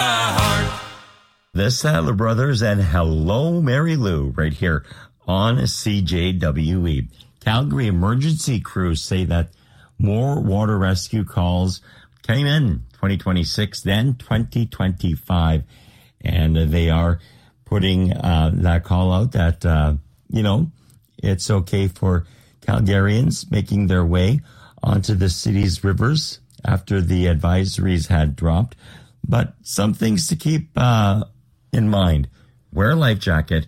heart. The Sadler Brothers and Hello Mary Lou right here on CJWE. Calgary emergency crews say that more water rescue calls came in 2026 than 2025. And they are putting that call out that, it's okay for Calgarians making their way onto the city's rivers after the advisories had dropped. But some things to keep in mind. Wear a life jacket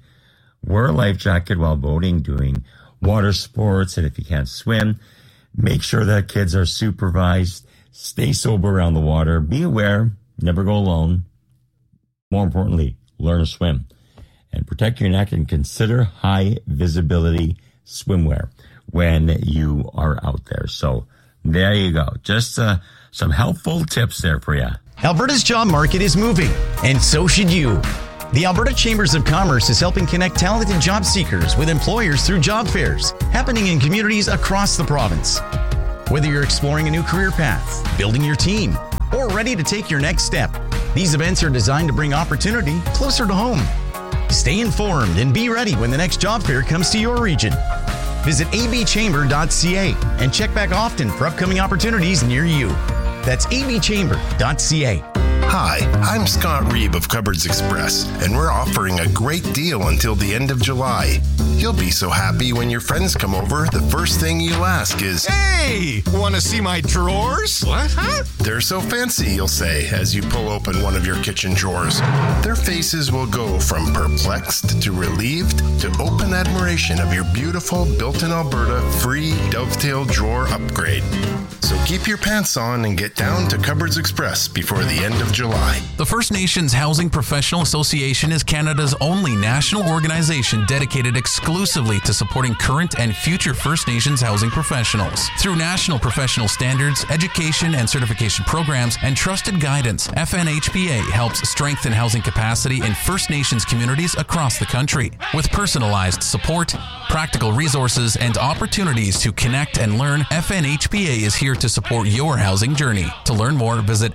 while boating, doing water sports, and if you can't swim, make sure that kids are supervised. Stay sober around the water. Be aware. Never go alone. More importantly, learn to swim. And protect your neck and consider high visibility swimwear when you are out there. So there you go. Just some helpful tips there for you. Alberta's job market is moving, and so should you. The Alberta Chambers of Commerce is helping connect talented job seekers with employers through job fairs happening in communities across the province. Whether you're exploring a new career path, building your team, or ready to take your next step, these events are designed to bring opportunity closer to home. Stay informed and be ready when the next job fair comes to your region. Visit abchamber.ca and check back often for upcoming opportunities near you. That's abchamber.ca. Hi, I'm Scott Reeb of Cupboards Express, and we're offering a great deal until the end of July. You'll be so happy when your friends come over, the first thing you'll ask is, "Hey, want to see my drawers?" What? Huh? "They're so fancy," you'll say as you pull open one of your kitchen drawers. Their faces will go from perplexed to relieved to open admiration of your beautiful built-in Alberta free dovetail drawer upgrade. So keep your pants on and get down to Cupboards Express before the end of July. The First Nations Housing Professional Association is Canada's only national organization dedicated exclusively to supporting current and future First Nations housing professionals. Through national professional standards, education and certification programs, and trusted guidance, FNHPA helps strengthen housing capacity in First Nations communities across the country. With personalized support, practical resources, and opportunities to connect and learn, FNHPA is here to support your housing journey. To learn more, visit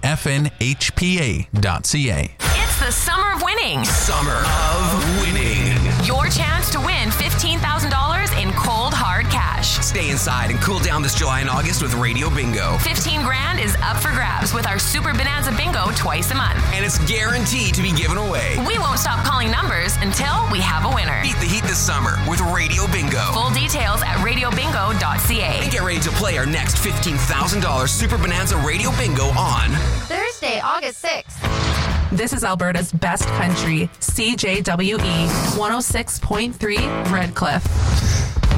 fnhpa.ca. It's the summer of winning. Summer of winning. Your chance to win $15,000 in cold, hard cash. Stay inside and cool down this July and August with Radio Bingo. 15 grand is up for grabs with our Super Bonanza Bingo twice a month. And it's guaranteed to be given away. We won't stop calling numbers until we have a winner. Beat the heat this summer with Radio Bingo. Full details at radiobingo.ca. And get ready to play our next $15,000 Super Bonanza Radio Bingo on Thursday, August 6th. This is Alberta's best country, CJWE 106.3 Redcliffe.